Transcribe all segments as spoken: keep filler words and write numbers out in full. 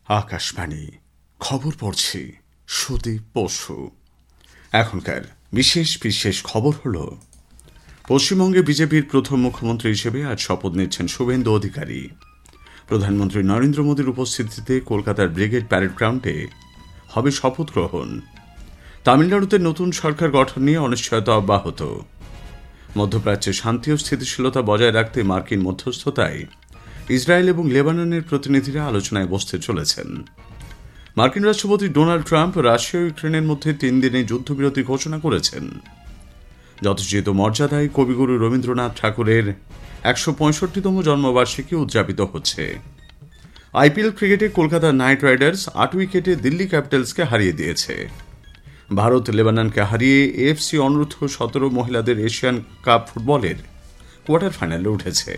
আকাশবাণী খবর পড়ছি সুদীপ বসু। এখনকার বিশেষ বিশেষ খবর হল, পশ্চিমবঙ্গে বিজেপির প্রথম মুখ্যমন্ত্রী হিসেবে আজ শপথ নিচ্ছেন শুভেন্দু অধিকারী। প্রধানমন্ত্রী নরেন্দ্র মোদীর উপস্থিতিতে কলকাতার ব্রিগেড প্যারেড গ্রাউন্ডে হবে শপথ গ্রহণ। তামিলনাড়ুতে নতুন সরকার গঠন নিয়ে অনিশ্চয়তা অব্যাহত। মধ্যপ্রাচ্যে শান্তি ও স্থিতিশীলতা বজায় রাখতে মার্কিন মধ্যস্থতায় ইসরায়েল এবং লেবাননের প্রতিনিধিরা আলোচনায় বসতে চলেছেন। মার্কিন রাষ্ট্রপতি ডোনাল্ড ট্রাম্প রাশিয়া ও ইউক্রেনের মধ্যে তিন দিনে যুদ্ধবিরতি ঘোষণা করেছেন। যথোচিত মর্যাদায় কবিগুরু রবীন্দ্রনাথ ঠাকুরের একশো পঁয়ষট্টিতম জন্মবার্ষিকী উদযাপিত হচ্ছে। আইপিএল ক্রিকেটে কলকাতা নাইট রাইডার্স আট উইকেটে দিল্লি ক্যাপিটালসকে হারিয়ে দিয়েছে। ভারত লেবাননকে হারিয়ে এএফসি অনূর্ধ্ব সতেরো মহিলাদের এশিয়ান কাপ ফুটবলের কোয়ার্টার ফাইনালে উঠেছে।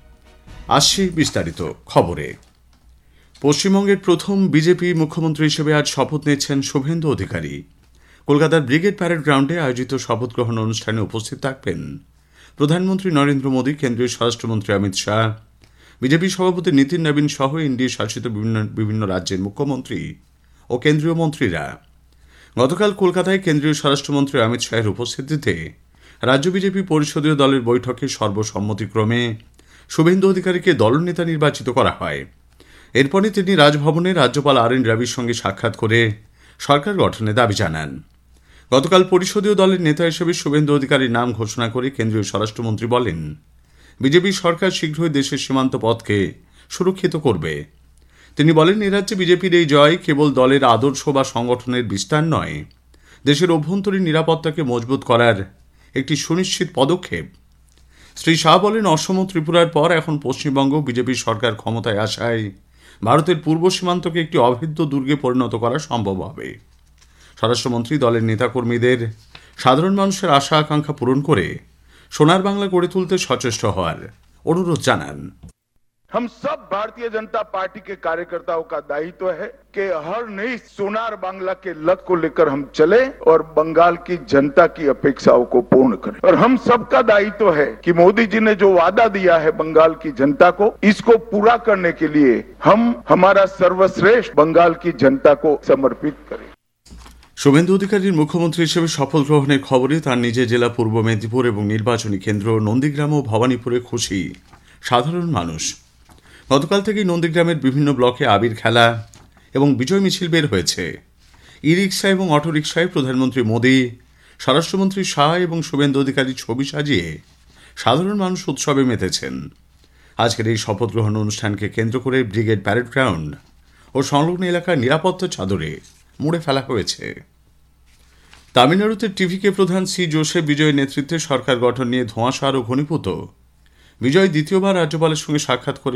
আসছে বিস্তারিত খবরে। পশ্চিমবঙ্গের প্রথম বিজেপি মুখ্যমন্ত্রী হিসেবে আজ শপথ নিচ্ছেন শুভেন্দু অধিকারী। কলকাতার ব্রিগেড প্যারেড গ্রাউন্ডে আয়োজিত শপথ গ্রহণ অনুষ্ঠানে উপস্থিত থাকবেন প্রধানমন্ত্রী নরেন্দ্র মোদী, কেন্দ্রীয় স্বরাষ্ট্রমন্ত্রী অমিত শাহ, বিজেপি সভাপতি নীতিন নবীন সহ এনডিএ শাসিত বিভিন্ন বিভিন্ন রাজ্যের মুখ্যমন্ত্রী ও কেন্দ্রীয় মন্ত্রীরা। গতকাল কলকাতায় কেন্দ্রীয় স্বরাষ্ট্রমন্ত্রী অমিত শাহের উপস্থিতিতে রাজ্য বিজেপি পরিষদীয় দলের বৈঠকে সর্বসম্মতিক্রমে শুভেন্দু অধিকারীকে দলনেতা নির্বাচিত করা হয়। এরপরই তিনি রাজভবনে রাজ্যপাল আর এন রবির সঙ্গে সাক্ষাৎ করে সরকার গঠনের দাবি জানান। গতকাল পরিষদীয় দলের নেতা হিসেবে শুভেন্দু অধিকারীর নাম ঘোষণা করে কেন্দ্রীয় স্বরাষ্ট্রমন্ত্রী বলেন, বিজেপি সরকার শীঘ্রই দেশের সীমান্ত পথকে সুরক্ষিত করবে। তিনি বলেন, এ রাজ্যে বিজেপির এই জয় কেবল দলের আদর্শ বা সংগঠনের বিস্তার নয়, দেশের অভ্যন্তরীণ নিরাপত্তাকে মজবুত করার একটি সুনিশ্চিত পদক্ষেপ। শ্রী শাহ বলেন, অসম ত্রিপুরার পর এখন পশ্চিমবঙ্গ বিজেপির সরকার ক্ষমতায় আসায় ভারতের পূর্ব সীমান্তকে একটি অভেদ্য দুর্গে পরিণত করা সম্ভব হবে। স্বরাষ্ট্রমন্ত্রী দলের নেতাকর্মীদের সাধারণ মানুষের আশা আকাঙ্ক্ষা পূরণ করে সোনার বাংলা গড়ে তুলতে সচেষ্ট হওয়ার অনুরোধ জানান। हम सब भारतीय जनता पार्टी के कार्यकर्ताओं का दायित्व है कि हर नई सोनार बांग्ला के लक्ष्य को लेकर हम चले और बंगाल की जनता की अपेक्षाओं को पूर्ण करें। और हम सबका दायित्व है कि मोदी जी ने जो वादा दिया है बंगाल की जनता को, इसको पूरा करने के लिए हम हमारा सर्वश्रेष्ठ बंगाल की जनता को समर्पित करें। শুভেন্দু অধিকারীর মুখ্যমন্ত্রী হিসেবে শপথ গ্রহণের খবরে তার নিজের জেলা পূর্ব মেদিনীপুর এবং নির্বাচনী কেন্দ্র নন্দীগ্রাম ও ভবানীপুরে খুশি সাধারণ মানুষ। গতকাল থেকেই নন্দীগ্রামের বিভিন্ন ব্লকে আবির খেলা এবং বিজয় মিছিল বের হয়েছে। ই রিক্সা এবং অটোরিকশায় প্রধানমন্ত্রী মোদী, স্বরাষ্ট্রমন্ত্রী শাহ এবং শুভেন্দু অধিকারীর ছবি সাজিয়ে সাধারণ মানুষ উৎসবে মেতেছেন। আজকের এই শপথ গ্রহণ অনুষ্ঠানকে কেন্দ্র করে ব্রিগেড প্যারেড গ্রাউন্ড ও সংলগ্ন এলাকার নিরাপত্তার চাদরে মুড়ে ফেলা হয়েছে। তামিলনাড়ুতে টিভিকে প্রধান সি জোসেফ বিজয়ের নেতৃত্বে সরকার গঠন নিয়ে ধোঁয়াশা আরও ঘনীভূত। বিজয় দ্বিতীয়বার রাজ্যপালের সঙ্গে সাক্ষাৎ করে